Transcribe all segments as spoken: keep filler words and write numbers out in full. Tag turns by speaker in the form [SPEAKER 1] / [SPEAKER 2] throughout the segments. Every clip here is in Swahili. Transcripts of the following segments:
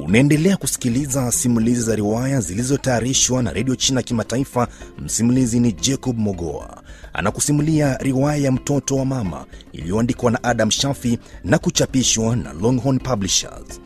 [SPEAKER 1] Unaendelea kusikiliza simulizi za riwaya zilizotayarishwa na Radio China Kimataifa. Msimulizi ni Jacob Mogoa. Anakusimulia riwaya ya Mtoto wa Mama iliyoandikwa na Adam Shafi na kuchapishwa na Longhorn Publishers.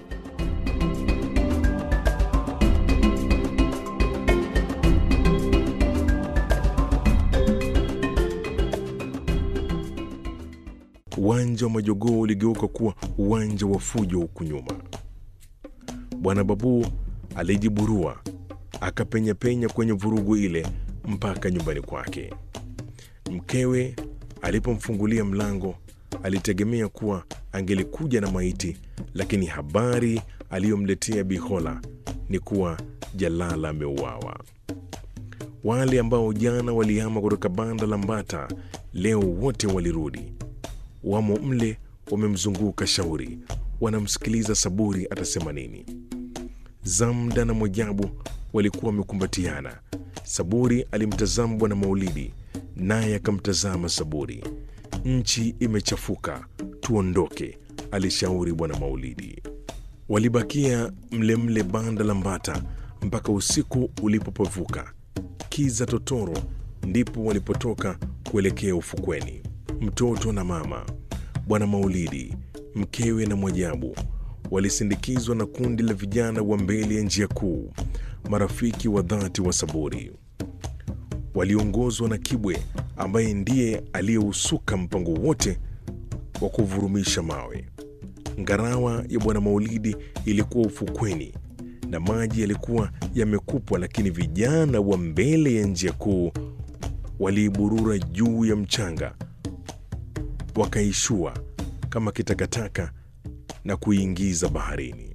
[SPEAKER 2] Uwanja wa Majogoo uligeuka kuwa uwanja wa fujo huku nyuma. Bwana Babu alijiburua, akapenya penya kwenye vurugu ile mpaka nyumbani kwake. Mkewe alipomfungulia mlango alitegemea kuwa angelikuja na maiti, lakini habari aliyomletea Bihola ni kuwa Jalala ameuawa. Wale ambao jana walihama kutoka banda la Mbata leo wote walirudi. Wamo mle wamemzunguka Shauri, wanamsikiliza Saburi atasema nini. Zamda na Mwajabu walikuwa wamekumbatiana. Saburi alimtazama Bwana Maulidi, naye akamtazama Saburi. Nchi imechafuka, tuondoke, alishauri Bwana Maulidi. Walibakia mle mle banda la Mbata mpaka usiku ulipopavuka. Kiza totoro ndipo walipotoka kuelekea ufukweni. Mtoto na mama, Bwana Maulidi, mkewe na Mwajabu walisindikizwa na kundi la vijana wa mbele ya njia kuu, marafiki wa dhati wa Saburi. Waliongozwa na Kibwe ambaye ndiye aliyeusuka mpango wote wa kuvurumisha mawe. Ngarawa ya Bwana Maulidi ilikuwa ufukweni na maji yalikuwa yamekupwa, lakini vijana wa mbele ya njia kuu waliiburura juu ya mchanga, wakaishua kama kitakataka na kuingiza baharini.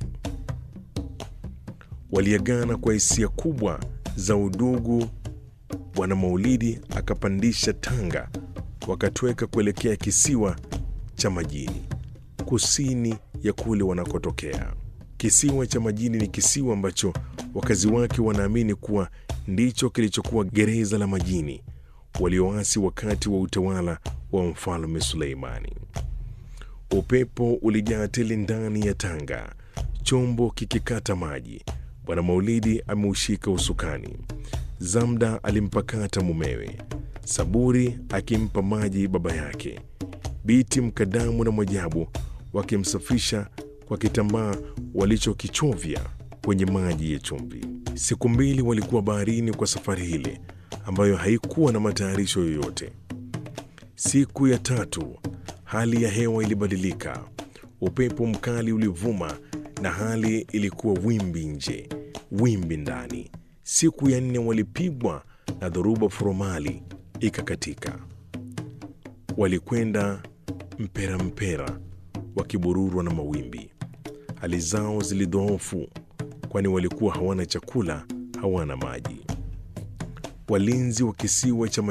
[SPEAKER 2] Waliagana kwa hisia kubwa za udugu. Bwana Maulidi akapandisha tanga, wakatweka kuelekea kisiwa cha Majini, kusini ya kule wanakotokea. Kisiwa cha Majini ni kisiwa ambacho wakazi wake wanaamini kuwa ndicho kilichokuwa gereza la Majini walioasi wakati wa utawala wa Mfalme Suleimani. Upepo ulijaa tele ndani ya tanga, chombo kikikata maji. Bwana Maulidi ameushika usukani. Zamda alimpakata mumewe, Saburi akimpa maji baba yake, Biti Mkadamu na Mwajabu wakimsafisha kwa kitambaa walichokichovya kwenye maji ya chumvi. Siku mbili walikuwa baharini kwa safari ile ambayo haikuwa na matayarisho yoyote. Siku ya tatu hali ya hewa ilibadilika. Upepo mkali ulivuma na hali ilikuwa wimbi nje, wimbi ndani. Siku ya nne walipigwa na dhoruba foromali ikakatika. Walikwenda mpera mpera wakibururwa na mawimbi. Hali zao zilidhoofu, kwani walikuwa hawana chakula, hawana maji. Walinzi wa kisiwa cha